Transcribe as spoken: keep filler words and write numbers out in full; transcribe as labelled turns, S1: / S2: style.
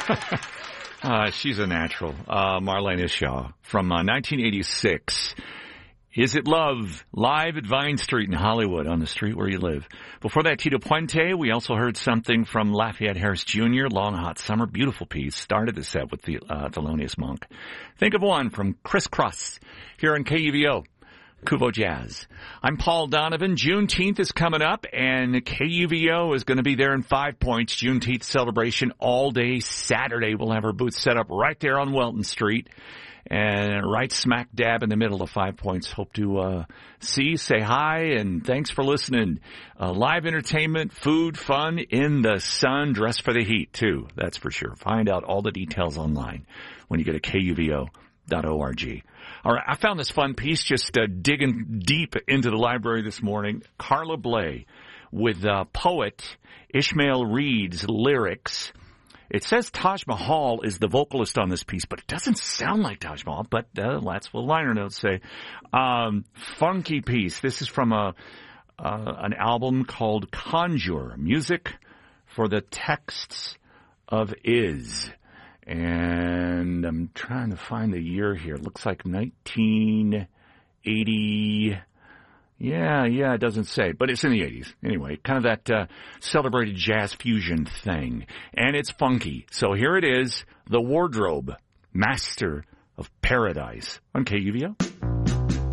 S1: uh, she's a natural. Uh, Marlene Shaw from uh, nineteen eighty-six. Is It Love? Live at Vine Street in Hollywood, on the street where you live. Before that, Tito Puente. We also heard something from Lafayette Harris Junior Long Hot Summer. Beautiful piece. Started the set with the uh, Thelonious Monk. Think of One from Criss Cross here on K U V O. Kuvo Jazz. I'm Paul Donovan. Juneteenth is coming up, and K U V O is going to be there in Five Points. Juneteenth celebration all day Saturday. We'll have our booth set up right there on Welton Street, and right smack dab in the middle of Five Points. Hope to uh see, say hi, and thanks for listening. Uh, live entertainment, food, fun, in the sun, dress for the heat, too. That's for sure. Find out all the details online when you go to K U V O dot org. All right, I found this fun piece just uh, digging deep into the library this morning. Carla Bley with uh, poet Ishmael Reed's lyrics. It says Taj Mahal is the vocalist on this piece, but it doesn't sound like Taj Mahal, but uh, that's what liner notes say. Um, funky piece. This is from a uh, an album called Conjure, Music for the Texts of Is. And I'm trying to find the year here. It looks like nineteen eighty. Yeah, yeah, it doesn't say, but it's in the eighties. Anyway, kind of that uh, celebrated jazz fusion thing. And it's funky. So here it is, The Wardrobe, Master of Paradise on K U V O.